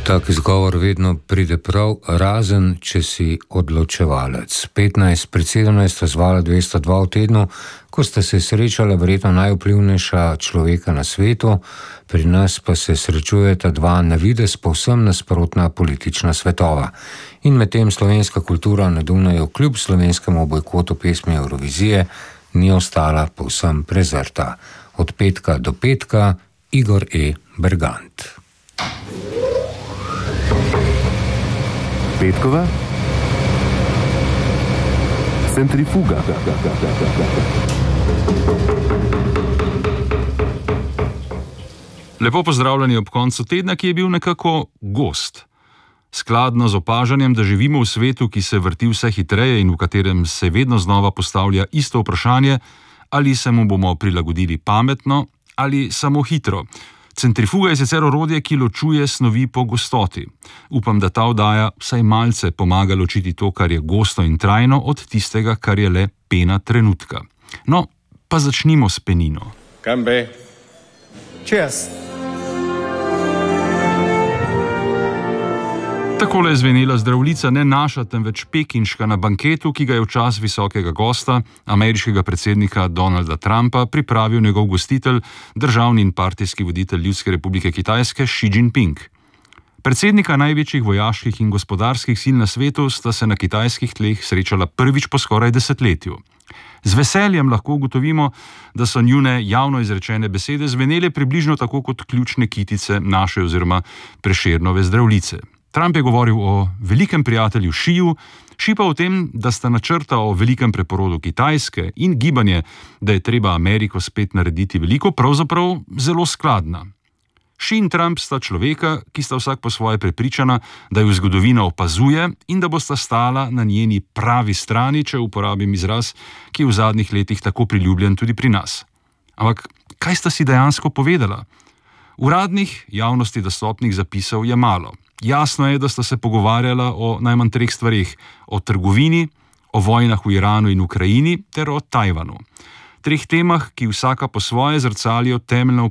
Tak izgovor vedno pride prav, razen če si odločevalec. 15 pred 17 zvala 202 v tednu, ko sta se srečala verjetno najvplivnejša človeka na svetu, pri nas pa se srečujeta dva na videz povsem nasprotna politična svetova. In medtem slovenska kultura na Dunaju kljub slovenskemu bojkotu pesmi Eurovizije ni ostala povsem prezrta. Od petka do petka, Igor E. Bergant. Petkova centrifuga. Lepo pozdravljeni ob koncu tedna, ki je bil nekako gost. Skladno z opažanjem, da živimo v svetu, ki se vrti vse hitreje in v katerem se vedno znova postavlja isto vprašanje, ali se mu bomo prilagodili pametno ali samo hitro. Centrifuga je sicer orodje, ki ločuje snovi po gostoti. Upam, da ta oddaja vsaj malce pomaga ločiti to, kar je gosto in trajno, od tistega, kar je le pena trenutka. No, pa začnimo s penino. Kambe. Cheers. Takole je zvenela zdravljica, ne naša, temveč pekinška na banketu, ki ga je v čas visokega gosta, ameriškega predsednika Donalda Trumpa, pripravil njegov gostitelj, državni in partijski voditelj Ljudske republike Kitajske Xi Jinping. Predsednika največjih vojaških in gospodarskih sil na svetu sta se na kitajskih tleh srečala prvič po skoraj desetletju. Z veseljem lahko ugotovimo, da so njune javno izrečene besede zvenele približno tako kot ključne kitice naše oziroma Prešernove zdravljice. Trump je govoril o velikem prijatelju Šiju, Ši pa o tem, da sta načrta o velikem preporodu Kitajske in gibanje, da je treba Ameriko spet narediti veliko, pravzaprav zelo skladna. Ši in Trump sta človeka, ki sta vsak po svoje prepričana, da ju zgodovina opazuje in da bosta stala na njeni pravi strani, če uporabim izraz, ki je v zadnjih letih tako priljubljen tudi pri nas. Ampak kaj sta si dejansko povedala? Uradnih, javnosti dostopnih zapisov je malo. Jasno je, da sta se pogovarjala o najmanj 3 stvarih: o trgovini, o vojnah v Iranu in Ukrajini ter o Tajvanu. 3 temah, ki vsaka po svoje zrcalijo temeljna